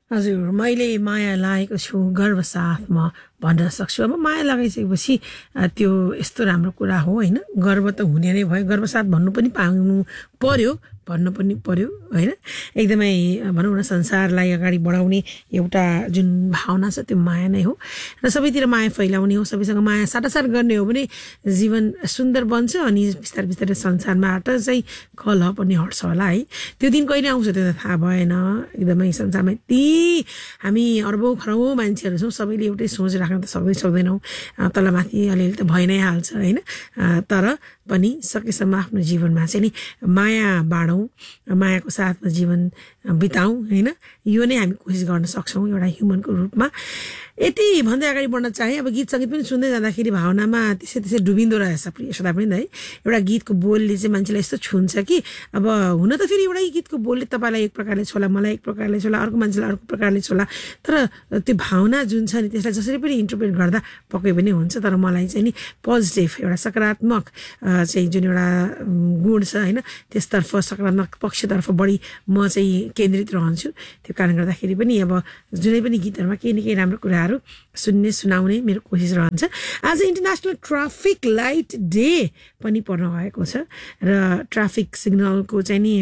हजुर, मैले माया लागेको छु गर्व साथ म भन्न सक्छु। अब माया लगाइसकेपछि त्यो यस्तो राम्रो कुरा हो हैन। गर्व त हुने नै भयो, गर्व साथ भन्नु पनि पाउनु पर्यो, भन्नु पनि पर्यो हैन। एकदमै भनौँ न संसारलाई अगाडि बढाउने एउटा जुन भावना छ त्यो माया नै हो र सबैतिर माया फैलाउने हो, सबैसँग माया साटासाट गर्ने हो भने जीवन सुन्दर बन्छ अनि बिस्तारै बिस्तारै संसारबाट चाहिँ कलह पनि हट्छ होला है। त्यो दिन कहिले आउँछ त्यो त थाहा भएन। एकदमै संसारमा यति हामी अर्बौं खरौं मान्छेहरू छौँ, सबैले एउटै सोच राख्न त सक्दैनौँ, तलमाथि अलिअलि त भइ नै हाल्छ होइन। तर पनि सकेसम्म आफ्नो जीवनमा चाहिँ नि माया बाँडौँ, मायाको साथमा जीवन बिताउँ होइन। यो नै हामी कोसिस गर्न सक्छौँ एउटा ह्युमनको रूपमा। यति भन्दै अगाडि बढ्न चाहे। अब गीत सङ्गीत पनि सुन्दै जाँदाखेरि भावनामा त्यसै डुबिँदो रहेछ प्रिय श्रोता पनि है। एउटा गीतको बोलले चाहिँ मान्छेलाई यस्तो छुन्छ कि अब हुन त फेरि एउटै गीतको बोलले तपाईँलाई एक प्रकारले छोला, मलाई एक प्रकारले छोला, अर्को मान्छेलाई अर्को प्रकारले छोला, तर त्यो भावना जुन छ नि त्यसलाई जसरी पनि इन्टरप्रेट गर्दा पक्कै पनि हुन्छ। तर मलाई चाहिँ नि पोजिटिभ एउटा सकारात्मक चाहिँ जुन एउटा गुण छ होइन त्यसतर्फ, सकारात्मक पक्षतर्फ बढी म चाहिँ केन्द्रित रहन्छु। त्यो कारण गर्दाखेरि पनि अब जुनै पनि गीतहरूमा केही न केही राम्रो कुराहरू सुन्ने सुनाउने मेरो कोसिस रहन्छ। आज इन्टरनेसनल ट्राफिक लाइट डे पनि पर्न गएको छ र ट्राफिक सिग्नलको चाहिँ नि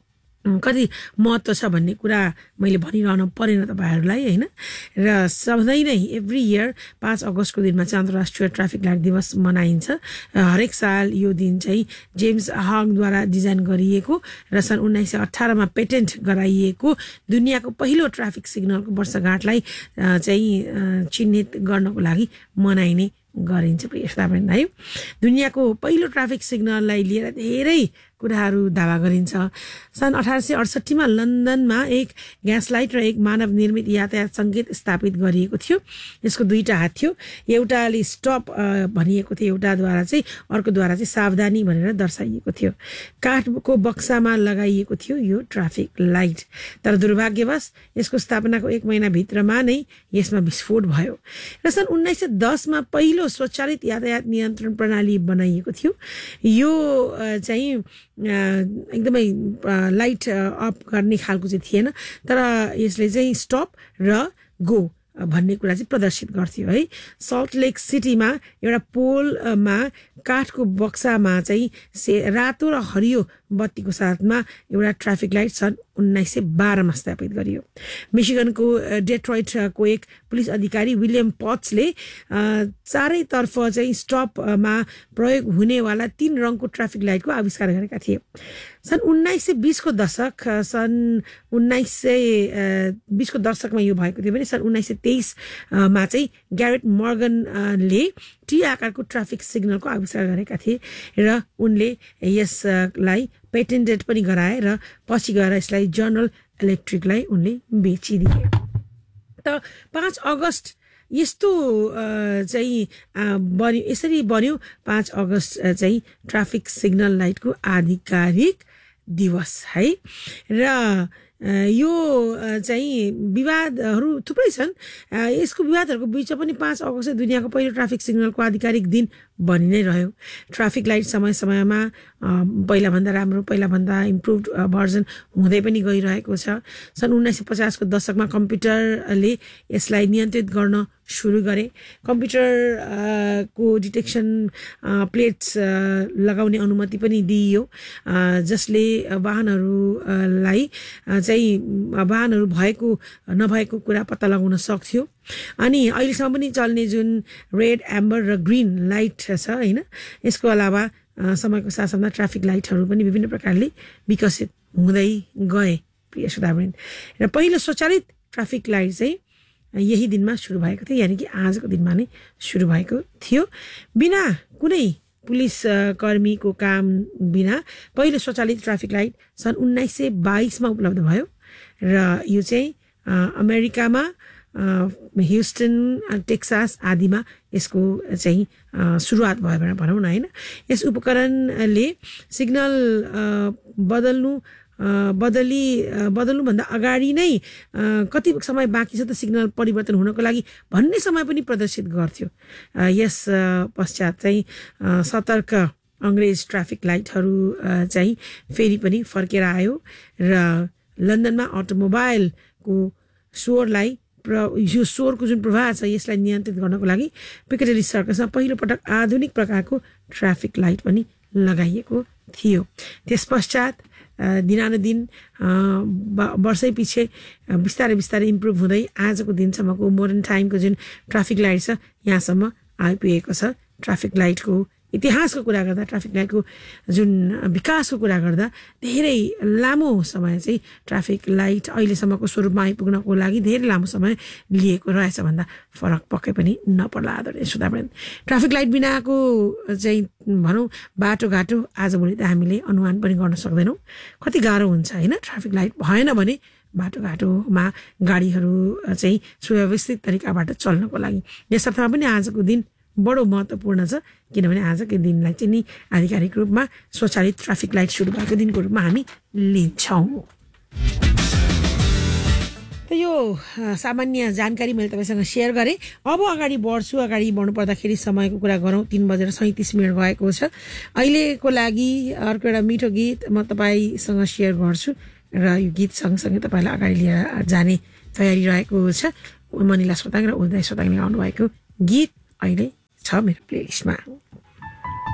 कति महत्त्व छ भन्ने कुरा मैले भनिरहनु परेन तपाईँहरूलाई होइन। र सधैँ नै एभ्री इयर 5 अगस्तको दिनमा चाहिँ अन्तर्राष्ट्रिय ट्राफिक लाइट दिवस मनाइन्छ। हरेक साल यो दिन चाहिँ जेम्स हगद्वारा डिजाइन गरिएको र सन् 1918मा पेटेन्ट गराइएको दुनियाँको पहिलो ट्राफिक सिग्नलको वर्षगाँठलाई चाहिँ चिन्हित गर्नको लागि मनाइने गरिन्छ प्रिय श्रोतावृन्द है। दुनियाँको पहिलो ट्राफिक सिग्नललाई लिएर धेरै कुराहरू दावा गरिन्छ। सन् 1868मा लन्डनमा एक ग्यास लाइट र एक मानव निर्मित यातायात सङ्केत स्थापित गरिएको थियो। यसको दुईटा हात थियो, एउटाले स्टप भनिएको थियो, एउटाद्वारा चाहिँ अर्कोद्वारा चाहिँ सावधानी भनेर दर्शाइएको थियो। काठको बक्सामा लगाइएको थियो यो ट्राफिक लाइट। तर दुर्भाग्यवश यसको स्थापनाको 1 महिनाभित्रमा नै यसमा विस्फोट भयो र सन् 1910मा पहिलो स्वचालित यातायात नियन्त्रण प्रणाली बनाइएको थियो। यो चाहिँ एकदमै लाइट अफ गर्ने खालको चाहिँ थिएन, तर यसले चाहिँ स्टप र गो भन्ने कुरा चाहिँ प्रदर्शित गर्थ्यो है। सल्ट लेक सिटीमा एउटा पोलमा काठको बक्सामा चाहिँ रातो र हरियो बत्तीको साथमा एउटा ट्राफिक लाइट सन् 1912मा स्थापित गरियो। मिशिगनको डेट्रोइटको एक पुलिस अधिकारी विलियम पट्सले चारैतर्फ चाहिँ स्टपमा प्रयोग हुनेवाला 3 रङको ट्राफिक लाइटको आविष्कार गरेका थिए। सन् 1920को दशक, सन् 1920को दशकमा यो भएको थियो भने सन् 1923मा चाहिँ ग्यारेट मर्गनले टी आकारको ट्राफिक सिग्नलको आविष्कार गरेका थिए र उनले यसलाई पेटेन्टेड पनि गराए र पछि गएर यसलाई जनरल इलेक्ट्रिकलाई उनले बेचिदिए। त 5 अगस्त यस्तो चाहिँ बन्यो, यसरी बन्यो 5 अगस्त चाहिँ ट्राफिक सिग्नल लाइटको आधिकारिक दिवस है। र यो चाहिँ विवादहरू थुप्रै छन्। यसको विवादहरूको बिचमा पनि 5 अगस्त दुनियाँको पहिलो ट्राफिक सिग्नलको आधिकारिक दिन बनि नै रह्यो। ट्राफिक लाइट समय समयमा पहिलाभन्दा राम्रो, पहिलाभन्दा इम्प्रुभड भर्जन हुँदै पनि गइरहेको छ। सन् 1950को दशकमा कम्प्युटरले यसलाई नियन्त्रित गर्न सुरु गरे। कम्प्युटरको डिटेक्सन प्लेट्स लगाउने अनुमति पनि दिइयो, जसले वाहनहरूलाई चाहिँ वाहनहरू भएको नभएको कुरा पत्ता लगाउन सक्थ्यो। अनि अहिलेसम्म पनि चल्ने जुन रेड, एम्बर र ग्रिन लाइट छ होइन, यसको अलावा समयको साथसाथमा ट्राफिक लाइटहरू पनि विभिन्न प्रकारले विकसित हुँदै गए प्रिय श्रोतावृन्द। र पहिलो स्वचालित ट्राफिक लाइट चाहिँ यही दिनमा सुरु भएको थियो, यानि कि आजको दिनमा नै सुरु भएको थियो। बिना कुनै पुलिस कर्मीको काम बिना पहिलो स्वचालित ट्राफिक लाइट सन् 1922मा उपलब्ध भयो र यो चाहिँ अमेरिकामा ह्युस्टन, टेक्सास आदिमा यसको चाहिँ सुरुवात भयो भनेर भनौँ न होइन। यस उपकरणले सिग्नल बदल्नुभन्दा अगाडि नै कति समय बाँकी छ त सिग्नल परिवर्तन हुनको लागि भन्ने समय पनि प्रदर्शित गर्थ्यो। यस पश्चात चाहिँ सतर्क अङ्ग्रेज ट्राफिक लाइटहरू चाहिँ फेरि पनि फर्केर आयो र लन्डनमा अटोमोबाइलको स्वरलाई यो स्वरको जुन प्रवाह छ यसलाई नियन्त्रित गर्नको लागि पिकाडेली सर्कसमा पहिलो पटक आधुनिक प्रकारको ट्राफिक लाइट पनि लगाइएको थियो। त्यस पश्चात दिनानुदिन वर्षै पछि बिस्तारै बिस्तारै इम्प्रुभ हुँदै आजको दिनसम्मको मोडर्न टाइमको जुन ट्राफिक लाइट छ यहाँसम्म आइपुगेको छ। ट्राफिक लाइटको इतिहासको कुरा गर्दा ट्राफिक लाइटको जुन विकासको कुरा गर्दा धेरै लामो समय चाहिँ ट्राफिक लाइट अहिलेसम्मको स्वरूपमा आइपुग्नको लागि धेरै लामो समय लिएको रहेछ भन्दा फरक पक्कै पनि नपर्ला आदरणीय श्रोतावृन्द। ट्राफिक लाइट बिनाको चाहिँ भनौँ बाटोघाटो आजभोलि त हामीले अनुमान पनि गर्न सक्दैनौँ, कति गाह्रो हुन्छ होइन। ट्राफिक लाइट भएन भने बाटोघाटोमा गाडीहरू चाहिँ सुव्यवस्थित तरिकाबाट चल्नको लागि यस अर्थमा पनि आजको दिन बडो महत्त्वपूर्ण छ, किनभने आजको दिनलाई चाहिँ नि आधिकारिक रूपमा स्वचालित ट्राफिक लाइट सुरु भएको दिनको रूपमा हामी लिन्छौँ। त यो सामान्य जानकारी मैले तपाईँसँग सेयर गरेँ। अब अगाडि बढ्छु। अगाडि बढ्नु पर्दाखेरि समयको कुरा गरौँ। 3:37 गएको छ। अहिलेको लागि अर्को एउटा मिठो गीत म तपाईँसँग सेयर गर्छु र यो गीत सँगसँगै तपाईँलाई अगाडि लिएर जाने तयारी रहेको छ। मनिला सोताङ र उदय सोताङले गाउनुभएको गीत अहिले छ मेरो प्लेलिस्टमा।